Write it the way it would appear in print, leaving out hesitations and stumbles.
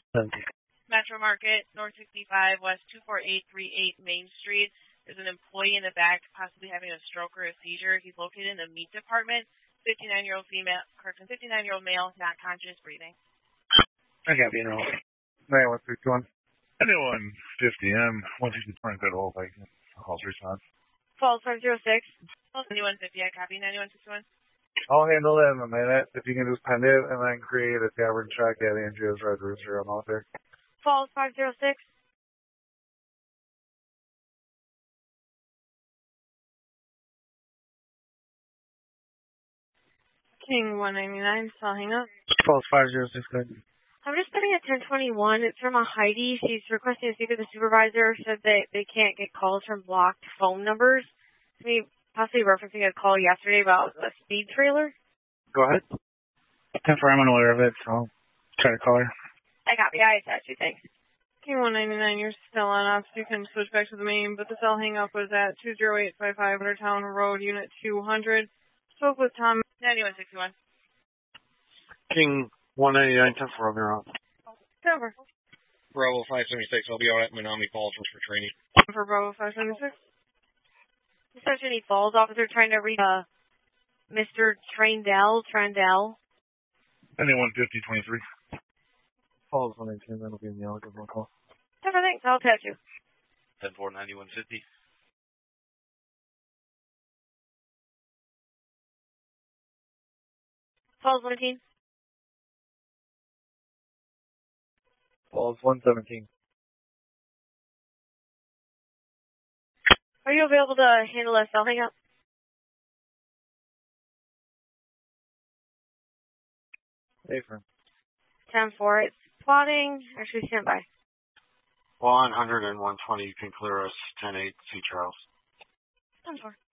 17. Metro Market, North 65, West 24838 Main Street. There's an employee in the back possibly having a stroke or a seizure. He's located in the meat department. 59-year-old female, 59-year-old male, not conscious, breathing. I got you know. 91321. 9150M, 162 Good Hope, I can calls response. Falls 506. 9150, I copy 9161. I'll handle that in a minute. If you can just pen it and then create a tavern check at Andrea's Red Rooster. I'm out there. Falls 506. King 199, so I'll hang up. Falls 506, good. I'm just starting at 1021. It's from a Heidi. She's requesting to speak with the supervisor. Said that they can't get calls from blocked phone numbers. Maybe possibly referencing a call yesterday about a speed trailer. Go ahead. 10-4, I'm unaware of it, so I'll try to call her. I copy. I attach you. Thanks. King 199, you're still on ops. You can switch back to the main, but the cell hang up was at 20855 Undertown Road, Unit 200. Spoke with Tom. 9161. King 199, 10-4, you're on. Over. Bravo 576, I'll be out at Menominee Falls for training. For Bravo 576. Is there any falls officer trying to reach Mr. Trandell? 915023. Falls 119, that'll be in the yellow. Give them a call. Thanks. I'll attach you. 10-4, 9150. Falls 118. Falls 117. Are you available to handle a cell hang up? Hey, friend. 10-4. It's plotting. Actually, stand by. 100 and 120, you can clear us 10-8, C. Charles. 10-4.